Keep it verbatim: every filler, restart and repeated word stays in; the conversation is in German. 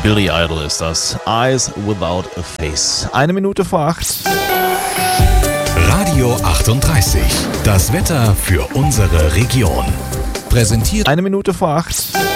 Billy Idol ist das. Eyes Without a Face. Eine Minute vor acht. Radio achtunddreißig. Das Wetter für unsere Region. Präsentiert Eine Minute vor acht.